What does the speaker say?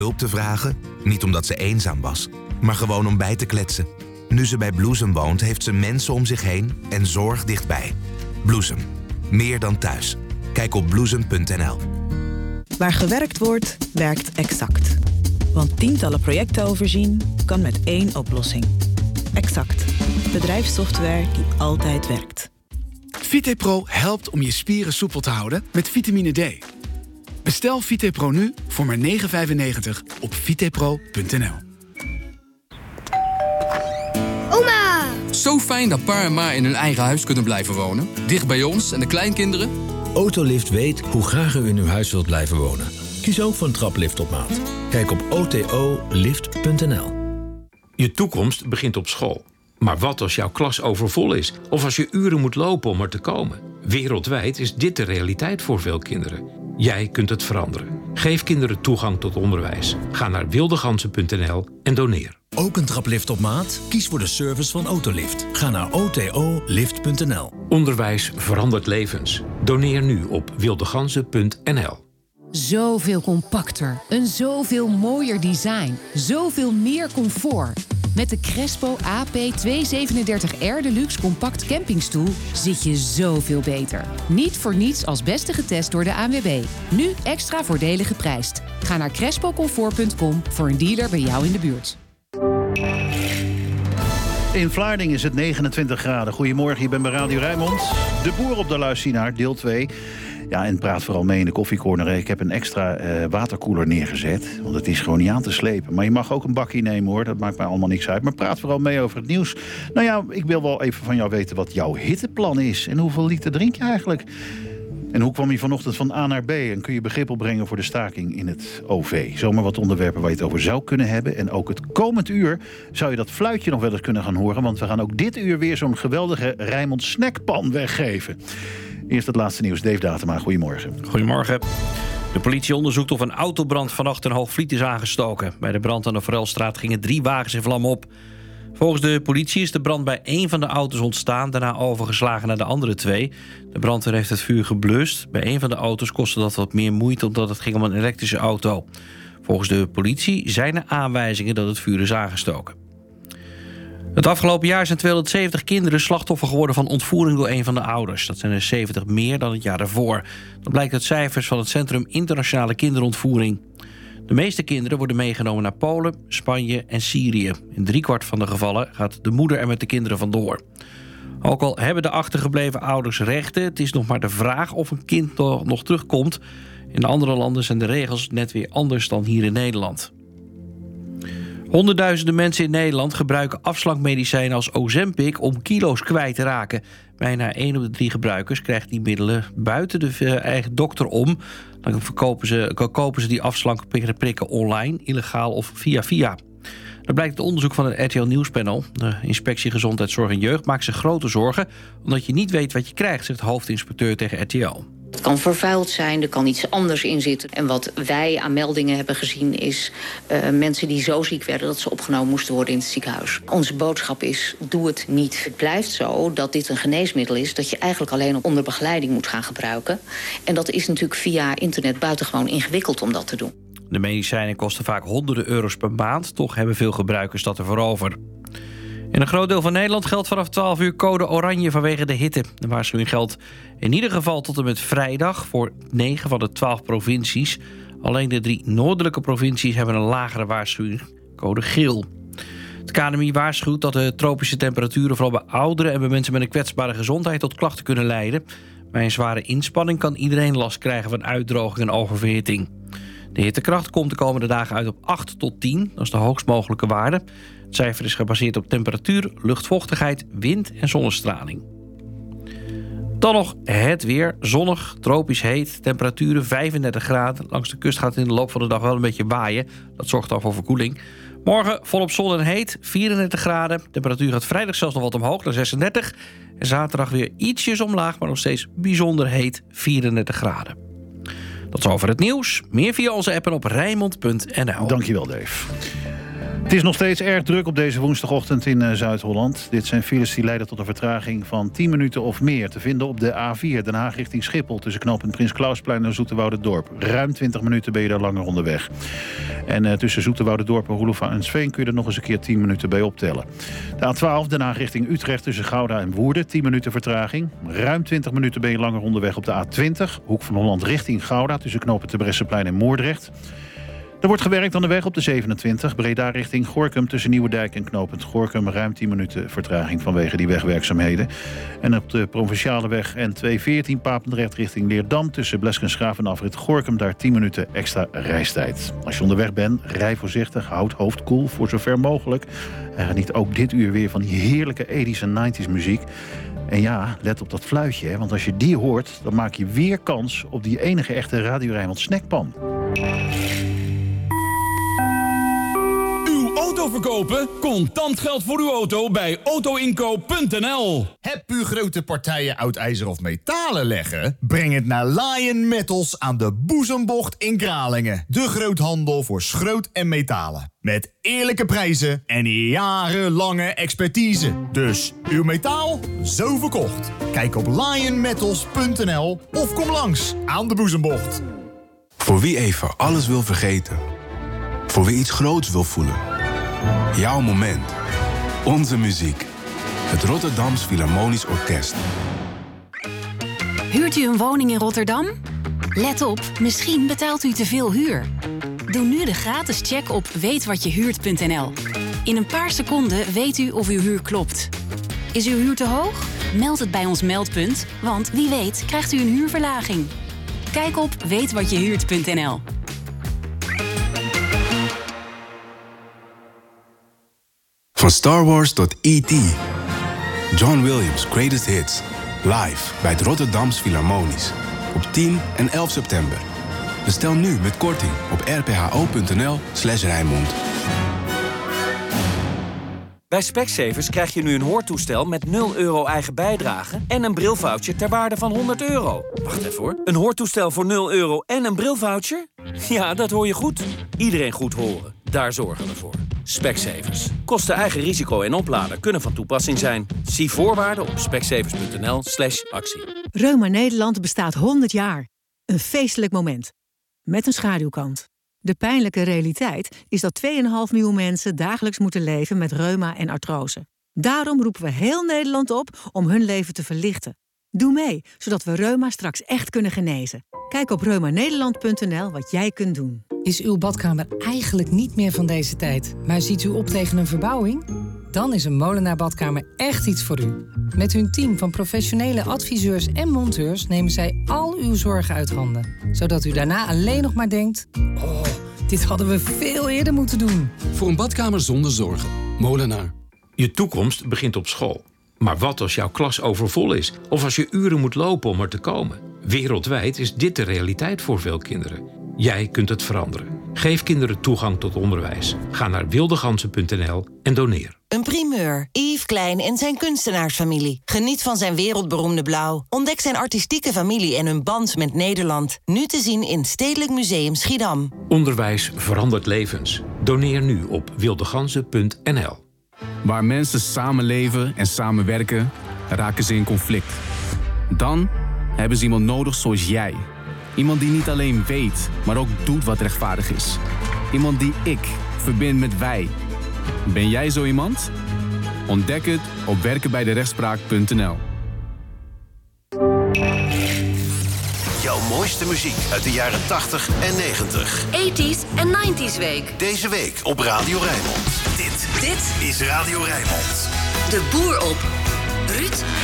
hulp te vragen, niet omdat ze eenzaam was, maar gewoon om bij te kletsen. Nu ze bij Bloesem woont, heeft ze mensen om zich heen en zorg dichtbij. Bloesem. Meer dan thuis. Kijk op bloesem.nl. Waar gewerkt wordt, werkt Exact. Want tientallen projecten overzien kan met één oplossing. Exact. Bedrijfssoftware die altijd werkt. VitePro helpt om je spieren soepel te houden met vitamine D. Bestel VitePro nu voor maar €9,95 op vitepro.nl. Oma! Zo fijn dat pa en ma in hun eigen huis kunnen blijven wonen. Dicht bij ons en de kleinkinderen. Autolift weet hoe graag u in uw huis wilt blijven wonen. Kies ook voor een traplift op maat. Kijk op otolift.nl. Je toekomst begint op school. Maar wat als jouw klas overvol is? Of als je uren moet lopen om er te komen? Wereldwijd is dit de realiteit voor veel kinderen. Jij kunt het veranderen. Geef kinderen toegang tot onderwijs. Ga naar wildegansen.nl en doneer. Ook een traplift op maat? Kies voor de service van Autolift. Ga naar otolift.nl. Onderwijs verandert levens. Doneer nu op wildegansen.nl. Zoveel compacter, een zoveel mooier design, zoveel meer comfort. Met de Crespo AP237R Deluxe Compact Campingstoel zit je zoveel beter. Niet voor niets als beste getest door de ANWB. Nu extra voordelig geprijsd. Ga naar crespocomfort.com voor een dealer bij jou in de buurt. In Vlaardingen is het 29 graden. Goedemorgen, je bent bij Radio Rijnmond. De boer op de luisteraar, deel 2. Ja, en praat vooral mee in de koffiecorner. Ik heb een extra waterkoeler neergezet. Want het is gewoon niet aan te slepen. Maar je mag ook een bakje nemen, hoor. Dat maakt mij allemaal niks uit. Maar praat vooral mee over het nieuws. Nou ja, ik wil wel even van jou weten wat jouw hitteplan is. En hoeveel liter drink je eigenlijk? En hoe kwam je vanochtend van A naar B? En kun je begrip opbrengen voor de staking in het OV? Zomaar wat onderwerpen waar je het over zou kunnen hebben. En ook het komend uur zou je dat fluitje nog wel eens kunnen gaan horen. Want we gaan ook dit uur weer zo'n geweldige Rijnmond snackpan weggeven. Eerst het laatste nieuws. Dave Datema, goedemorgen. Goedemorgen. De politie onderzoekt of een autobrand vannacht in Hoogvliet is aangestoken. Bij de brand aan de Forelstraat gingen 3 wagens in vlam op. Volgens de politie is de brand bij 1 van de auto's ontstaan, daarna overgeslagen naar de andere 2. De brandweer heeft het vuur geblust. Bij 1 van de auto's kostte dat wat meer moeite omdat het ging om een elektrische auto. Volgens de politie zijn er aanwijzingen dat het vuur is aangestoken. Het afgelopen jaar zijn 270 kinderen slachtoffer geworden van ontvoering door 1 van de ouders. Dat zijn er 70 meer dan het jaar daarvoor. Dat blijkt uit cijfers van het Centrum Internationale Kinderontvoering. De meeste kinderen worden meegenomen naar Polen, Spanje en Syrië. In 3/4 van de gevallen gaat de moeder er met de kinderen vandoor. Ook al hebben de achtergebleven ouders rechten, het is nog maar de vraag of een kind nog terugkomt. In andere landen zijn de regels net weer anders dan hier in Nederland. Honderdduizenden mensen in Nederland gebruiken afslankmedicijnen als Ozempic om kilo's kwijt te raken. Bijna 1 op de 3 gebruikers krijgt die middelen buiten de eigen dokter om. Dan kopen ze die afslankprikken online, illegaal of via. Dat blijkt uit onderzoek van het RTL Nieuwspanel. De Inspectie Gezondheidszorg en Jeugd maakt zich grote zorgen omdat je niet weet wat je krijgt, zegt de hoofdinspecteur tegen RTL. Het kan vervuild zijn, er kan iets anders in zitten. En wat wij aan meldingen hebben gezien is mensen die zo ziek werden dat ze opgenomen moesten worden in het ziekenhuis. Onze boodschap is, doe het niet. Het blijft zo dat dit een geneesmiddel is dat je eigenlijk alleen onder begeleiding moet gaan gebruiken. En dat is natuurlijk via internet buitengewoon ingewikkeld om dat te doen. De medicijnen kosten vaak honderden euro's per maand. Toch hebben veel gebruikers dat ervoor over. In een groot deel van Nederland geldt vanaf 12 uur code oranje vanwege de hitte. De waarschuwing geldt in ieder geval tot en met vrijdag voor 9 van de 12 provincies. Alleen de 3 noordelijke provincies hebben een lagere waarschuwing, code geel. Het KNMI waarschuwt dat de tropische temperaturen vooral bij ouderen en bij mensen met een kwetsbare gezondheid tot klachten kunnen leiden. Bij een zware inspanning kan iedereen last krijgen van uitdroging en oververhitting. De hittekracht komt de komende dagen uit op 8 tot 10, dat is de hoogst mogelijke waarde. Het cijfer is gebaseerd op temperatuur, luchtvochtigheid, wind en zonnestraling. Dan nog het weer. Zonnig, tropisch heet, temperaturen 35 graden. Langs de kust gaat het in de loop van de dag wel een beetje waaien. Dat zorgt dan voor verkoeling. Morgen volop zon en heet, 34 graden. Temperatuur gaat vrijdag zelfs nog wat omhoog, naar 36. En zaterdag weer ietsjes omlaag, maar nog steeds bijzonder heet, 34 graden. Tot zover het nieuws. Meer via onze app en op Rijnmond.nl. Dankjewel, Dave. Het is nog steeds erg druk op deze woensdagochtend in Zuid-Holland. Dit zijn files die leiden tot een vertraging van 10 minuten of meer. Te vinden op de A4 Den Haag richting Schiphol... tussen knooppunt Prins Clausplein en Zoeterwouderdorp. Ruim 20 minuten ben je daar langer onderweg. En tussen Zoeterwouderdorp en Roelof en Sveen... kun je er nog eens een keer 10 minuten bij optellen. De A12 Den Haag richting Utrecht tussen Gouda en Woerden. 10 minuten vertraging. Ruim 20 minuten ben je langer onderweg op de A20. Hoek van Holland richting Gouda tussen knooppunt Terbrechtseplein en Moordrecht. Er wordt gewerkt aan de weg op de 27, Breda richting Gorinchem... tussen Nieuwedijk en knooppunt Gorinchem. Ruim 10 minuten vertraging vanwege die wegwerkzaamheden. En op de provinciale weg N214 Papendrecht richting Leerdam... tussen Bleskensgraaf en afrit Gorinchem, daar 10 minuten extra reistijd. Als je onderweg bent, rij voorzichtig, houd hoofd koel voor zover mogelijk. En geniet ook dit uur weer van die heerlijke 80s en 90s muziek. En ja, let op dat fluitje, hè, want als je die hoort... dan maak je weer kans op die enige echte Radio Rijnmond snackpan. Auto verkopen? Contant geld voor uw auto bij autoinkoop.nl. Heb u grote partijen oud ijzer of metalen leggen? Breng het naar Lion Metals aan de Boezembocht in Kralingen. De groothandel voor schroot en metalen. Met eerlijke prijzen en jarenlange expertise. Dus uw metaal, zo verkocht. Kijk op lionmetals.nl of kom langs aan de Boezembocht. Voor wie even alles wil vergeten. Voor wie iets groots wil voelen. Jouw moment. Onze muziek. Het Rotterdams Philharmonisch Orkest. Huurt u een woning in Rotterdam? Let op, misschien betaalt u te veel huur. Doe nu de gratis check op weetwatjehuurt.nl. In een paar seconden weet u of uw huur klopt. Is uw huur te hoog? Meld het bij ons meldpunt, want wie weet krijgt u een huurverlaging. Kijk op weetwatjehuurt.nl. Van Star Wars tot E.T. John Williams' Greatest Hits. Live bij het Rotterdams Philharmonisch. Op 10 en 11 september. Bestel nu met korting op rpho.nl/Rijnmond. Bij Specsavers krijg je nu een hoortoestel met €0 eigen bijdrage... en een brilvoucher ter waarde van €100. Wacht even hoor. Een hoortoestel voor €0 en een brilvoucher? Ja, dat hoor je goed. Iedereen goed horen. Daar zorgen we voor. Specsavers. Kosten eigen risico en oplader kunnen van toepassing zijn. Zie voorwaarden op specsavers.nl/actie. Reuma Nederland bestaat 100 jaar. Een feestelijk moment. Met een schaduwkant. De pijnlijke realiteit is dat 2,5 miljoen mensen dagelijks moeten leven met reuma en artrose. Daarom roepen we heel Nederland op om hun leven te verlichten. Doe mee, zodat we reuma straks echt kunnen genezen. Kijk op reumanederland.nl wat jij kunt doen. Is uw badkamer eigenlijk niet meer van deze tijd, maar ziet u op tegen een verbouwing? Dan is een Molenaar Badkamer echt iets voor u. Met hun team van professionele adviseurs en monteurs nemen zij al uw zorgen uit handen. Zodat u daarna alleen nog maar denkt... oh, dit hadden we veel eerder moeten doen. Voor een badkamer zonder zorgen. Molenaar. Je toekomst begint op school. Maar wat als jouw klas overvol is? Of als je uren moet lopen om er te komen? Wereldwijd is dit de realiteit voor veel kinderen. Jij kunt het veranderen. Geef kinderen toegang tot onderwijs. Ga naar wildegansen.nl en doneer. Een primeur. Yves Klein en zijn kunstenaarsfamilie. Geniet van zijn wereldberoemde blauw. Ontdek zijn artistieke familie en hun band met Nederland. Nu te zien in Stedelijk Museum Schiedam. Onderwijs verandert levens. Doneer nu op wildegansen.nl. Waar mensen samenleven en samenwerken, raken ze in conflict. Dan hebben ze iemand nodig zoals jij. Iemand die niet alleen weet, maar ook doet wat rechtvaardig is. Iemand die ik verbind met wij. Ben jij zo iemand? Ontdek het op werkenbijderechtspraak.nl. Jouw mooiste muziek uit de jaren 80 en 90. 80s en 90s week. Deze week op Radio Rijnmond. Dit is Radio Rijnmond. De boer op. Ruud